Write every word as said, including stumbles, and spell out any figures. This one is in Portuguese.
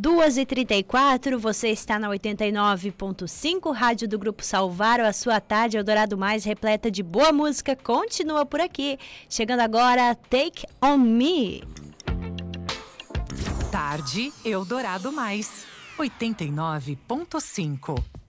duas e trinta e quatro, você está na oitenta e nove ponto cinco, rádio do Grupo Salvaro. A sua tarde Eldorado Mais, repleta de boa música, continua por aqui. Chegando agora, Take On Me. Tarde Eldorado Mais, oitenta e nove ponto cinco.